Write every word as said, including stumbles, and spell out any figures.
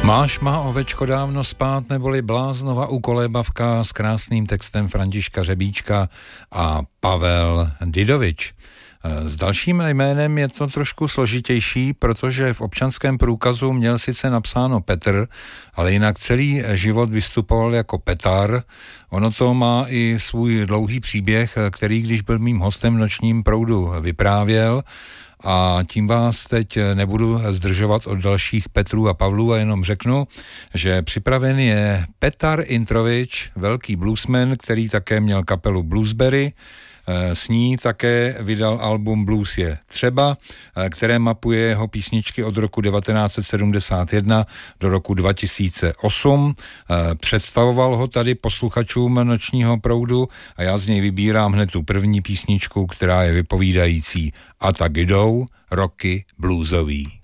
Máš má ovečko dávno spát, neboli Bláznova ukolébavka s krásným textem Františka Řebíčka a Pavel Didovič. S dalším jménem je to trošku složitější, protože v občanském průkazu měl sice napsáno Petr, ale jinak celý život vystupoval jako Petar. Ono to má i svůj dlouhý příběh, který, když byl mým hostem v Nočním proudu, vyprávěl. A tím vás teď nebudu zdržovat od dalších Petrů a Pavlů a jenom řeknu, že připraven je Petar Introvič, velký bluesman, který také měl kapelu Bluesberry. S ní také vydal album Blues je třeba, které mapuje jeho písničky od roku devatenáct set sedmdesát jedna do roku dva tisíce osm. Představoval ho tady posluchačům Nočního proudu a já z něj vybírám hned tu první písničku, která je vypovídající. A tak jdou roky bluesový.